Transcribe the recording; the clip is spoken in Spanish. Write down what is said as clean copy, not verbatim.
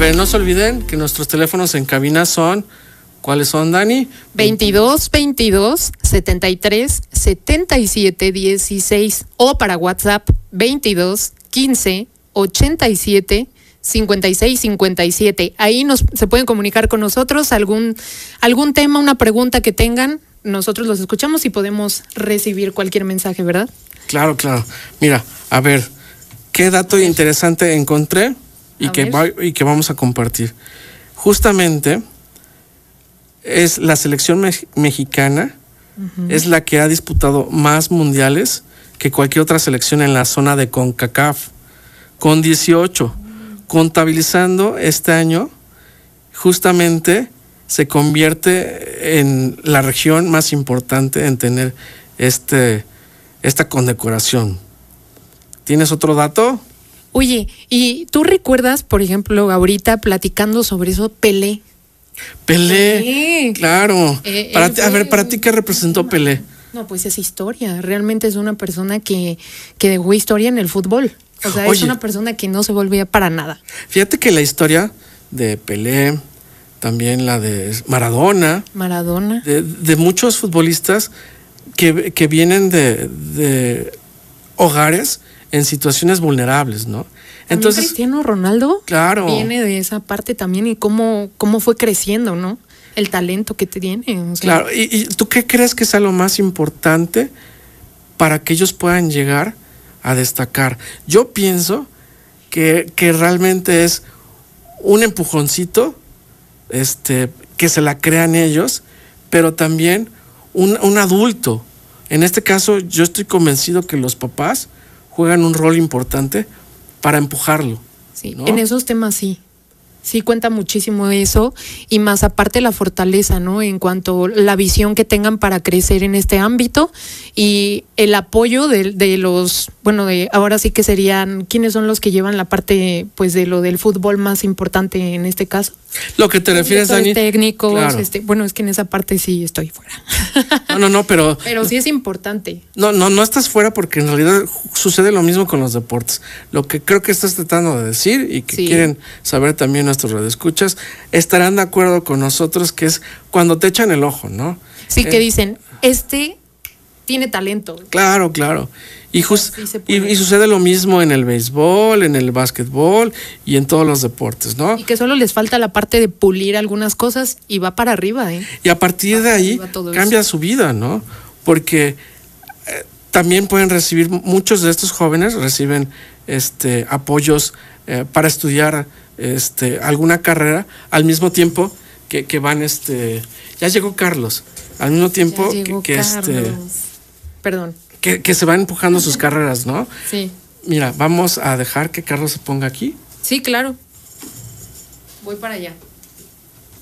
ver, no se olviden que nuestros teléfonos en cabina son, ¿cuáles son, Dani? 22-22-73-77-16 o para WhatsApp 22-15-87-56-57. Ahí se pueden comunicar con nosotros, algún tema, una pregunta que tengan, nosotros los escuchamos y podemos recibir cualquier mensaje, ¿verdad? Claro. Mira, a ver, qué dato interesante encontré y que vamos a compartir. Justamente es la selección mexicana, es la que ha disputado más mundiales que cualquier otra selección en la zona de CONCACAF, con 18. Contabilizando este año, justamente se convierte en la región más importante en tener esta condecoración. ¿Tienes otro dato? Oye, ¿y tú recuerdas, por ejemplo, ahorita platicando sobre eso, Pelé? Pelé, claro. Para ti, ¿qué representó Pelé? No, pues es historia. Realmente es una persona que dejó historia en el fútbol. O sea, es una persona que no se volvía para nada. Fíjate que la historia de Pelé, también la de Maradona. De muchos futbolistas que vienen de hogares en situaciones vulnerables, ¿no? Entonces, Cristiano Ronaldo, claro, viene de esa parte también y cómo fue creciendo, ¿no? El talento que tiene. O sea. Claro, ¿y tú qué crees que sea lo más importante para que ellos puedan llegar a destacar? Yo pienso que realmente es un empujoncito, que se la crean ellos, pero también un adulto. En este caso, yo estoy convencido que los papás juegan un rol importante para empujarlo. Sí, ¿no? En esos temas sí. Sí cuenta muchísimo eso y más aparte la fortaleza, ¿no? En cuanto a la visión que tengan para crecer en este ámbito y el apoyo de los, ahora sí que serían, ¿quiénes son los que llevan la parte, pues, de lo del fútbol más importante en este caso? Lo que te refieres, Dani. Técnicos, claro. Es que en esa parte sí estoy fuera. No, pero sí es importante. No estás fuera porque en realidad sucede lo mismo con los deportes. Lo que creo que estás tratando de decir y que quieren saber también nuestros radioescuchas, estarán de acuerdo con nosotros que es cuando te echan el ojo, ¿no? Sí, que dicen, tiene talento. Claro. Y sucede lo mismo en el béisbol, en el básquetbol y en todos los deportes, ¿no? Y que solo les falta la parte de pulir algunas cosas y va para arriba, ¿eh? Y a partir de ahí cambia su vida, ¿no? Porque también pueden recibir, muchos de estos jóvenes reciben apoyos para estudiar alguna carrera al mismo tiempo que van, ya llegó Carlos, al mismo tiempo Perdón. Que se van empujando sus carreras, ¿no? Sí. Mira, vamos a dejar que Carlos se ponga aquí. Sí, claro. Voy para allá.